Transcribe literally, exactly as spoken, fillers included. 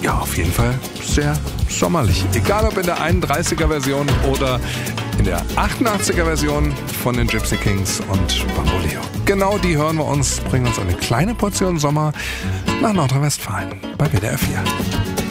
ja, auf jeden Fall sehr sommerlich. Egal ob in der einunddreißiger Version oder in der achtundachtziger Version von den Gypsy Kings und Bamboleo. Genau die hören wir uns, bringen uns eine kleine Portion Sommer nach Nordrhein-Westfalen bei W D R vier.